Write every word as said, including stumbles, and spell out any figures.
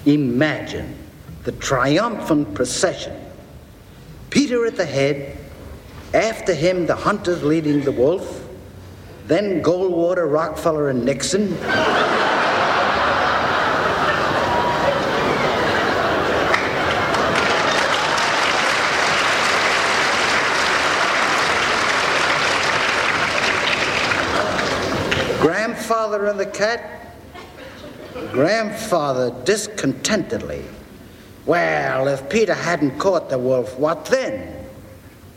Imagine the triumphant procession. Peter at the head, after him the hunters leading the wolf, then Goldwater, Rockefeller, and Nixon. Grandfather and the cat. Grandfather discontentedly. Well, if Peter hadn't caught the wolf, what then?